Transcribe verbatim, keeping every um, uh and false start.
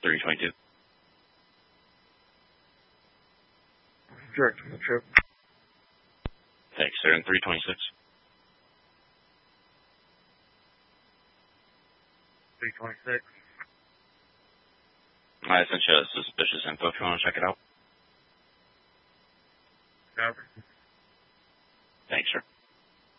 three twenty-two. Direct to the trip. Thanks, sir. And three twenty-six. three twenty-six. I sent you suspicious info if you want to check it out. Cover. Thanks, sir.